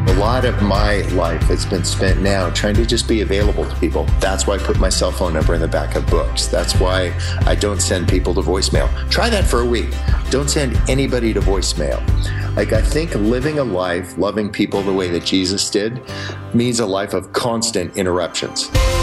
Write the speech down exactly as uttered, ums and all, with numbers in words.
A lot of my life has been spent now trying to just be available to people. That's why I put my cell phone number in the back of books. That's why I don't send people to voicemail. Try that for a week. Don't send anybody to voicemail. Like, I think living a life, loving people the way that Jesus did, means a life of constant interruptions.